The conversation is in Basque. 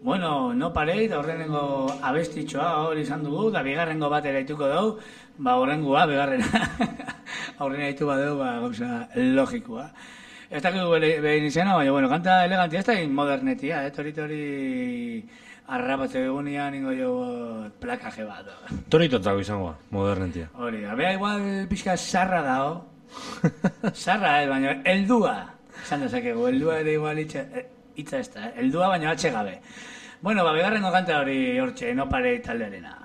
Bueno, no parei, da horrengo abestitxoa hori izan dugu, da bigarrengo bat eraituko dugu, ba horrengoa, bigarrena, aurrena ditu bat dugu, ba gauza logikoa. Ez dakigu behin izena, baina, bueno, kanta elegantia, ez da modernetia, tori arrapatze egunean ingo jo plakaje bat. Toritotako izangoa, modernetia. Hori da, bea igual pixka sarra dao, sarra baina heldua, esan dezakegu, heldua ere igual hitza ez da, heldua baina atxe gabe. Bueno, ba, bigarrengo kanta hori hortxe, no parei taldearena.